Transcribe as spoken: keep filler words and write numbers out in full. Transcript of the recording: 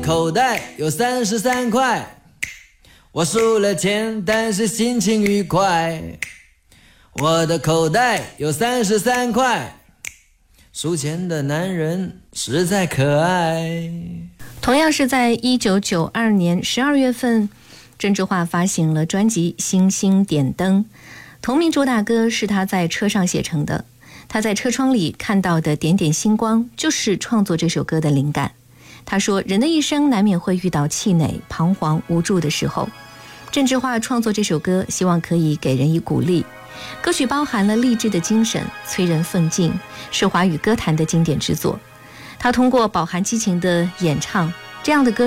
口袋有三十三块，我输了钱，但是心情愉快。我的口袋有三十三块，输钱的男人实在可爱。 同样是在一九九二年十二月份，郑智化发行了专辑《星星点灯》，同名主打歌是他在车上写成的。他在车窗里看到的点点星光，就是创作这首歌的灵感。他说，人的一生难免会遇到气馁、彷徨、无助的时候。郑智化创作这首歌，希望可以给人以鼓励。歌曲包含了励志的精神，催人奋进，是华语歌坛的经典之作。他通过饱含激情的演唱，这样的歌